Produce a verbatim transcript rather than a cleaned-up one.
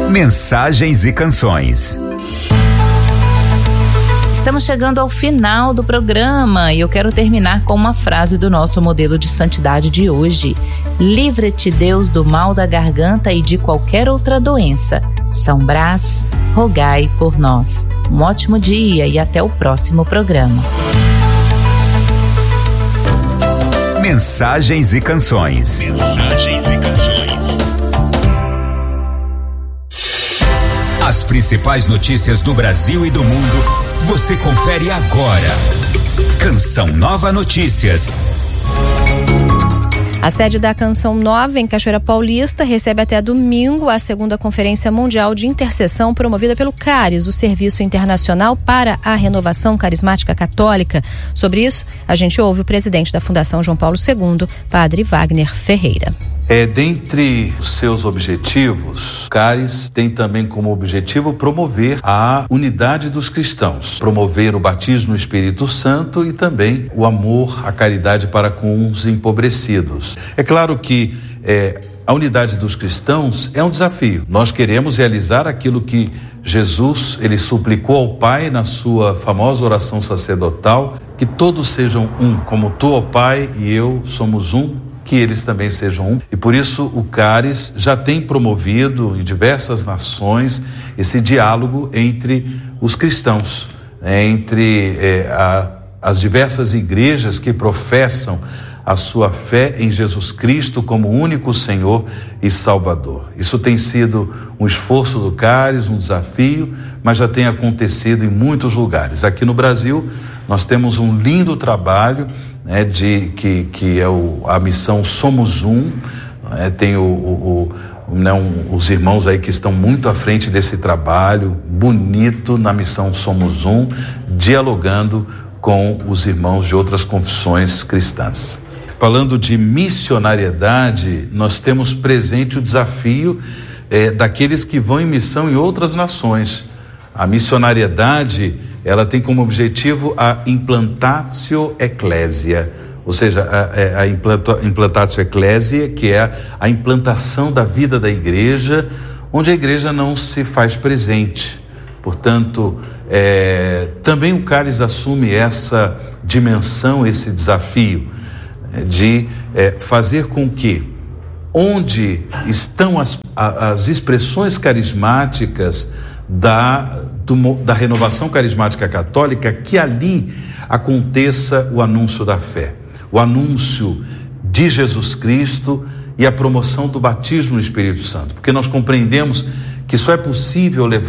Mensagens e canções. Estamos chegando ao final do programa e eu quero terminar com uma frase do nosso modelo de santidade de hoje. Livra-te, Deus, do mal da garganta e de qualquer outra doença. São Brás, rogai por nós. Um ótimo dia e até o próximo programa. Mensagens e canções. Mensagens e canções. As principais notícias do Brasil e do mundo, você confere agora. Canção Nova Notícias. A sede da Canção Nova, em Cachoeira Paulista, recebe até domingo a segunda Conferência Mundial de Intercessão promovida pelo CARIS, o Serviço Internacional para a Renovação Carismática Católica. Sobre isso, a gente ouve o presidente da Fundação João Paulo segundo, Padre Wagner Ferreira. É, dentre os seus objetivos, o CARIS tem também como objetivo promover a unidade dos cristãos, promover o batismo no Espírito Santo e também o amor, a caridade para com os empobrecidos. É claro que é, a unidade dos cristãos é um desafio. Nós queremos realizar aquilo que Jesus, ele suplicou ao Pai na sua famosa oração sacerdotal, que todos sejam um, como tu, ó Pai, e eu somos um, que eles também sejam um. E por isso o CARIS já tem promovido em diversas nações esse diálogo entre os cristãos, né, entre é, a, as diversas igrejas que professam a sua fé em Jesus Cristo como único Senhor e Salvador. Isso tem sido um esforço do CARIS, um desafio, mas já tem acontecido em muitos lugares. Aqui no Brasil, nós temos um lindo trabalho, né, de, que, que é o, a missão Somos Um, né, tem o, o, o, né, um, os irmãos aí que estão muito à frente desse trabalho bonito na missão Somos Um, dialogando com os irmãos de outras confissões cristãs. Falando de missionariedade, nós temos presente o desafio é, daqueles que vão em missão em outras nações. A missionariedade, ela tem como objetivo a implantatio ecclesia, ou seja, a, a implanta, implantatio ecclesia, que é a, a implantação da vida da igreja, onde a igreja não se faz presente. Portanto, é, também o CARIS assume essa dimensão, esse desafio de é, fazer com que onde estão as, as expressões carismáticas da, do, da renovação carismática católica, que ali aconteça o anúncio da fé, o anúncio de Jesus Cristo e a promoção do batismo no Espírito Santo, porque nós compreendemos que só é possível levar